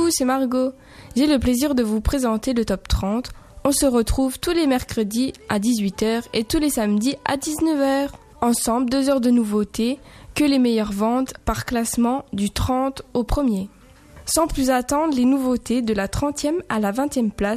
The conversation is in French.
Coucou, c'est Margot. J'ai le plaisir de vous présenter le Top 30. On se retrouve tous les mercredis à 18h et tous les samedis à 19h. Ensemble, 2 heures de nouveautés, que les meilleures ventes par classement du 30 au 1er. Sans plus attendre, les nouveautés de la 30e à la 20e place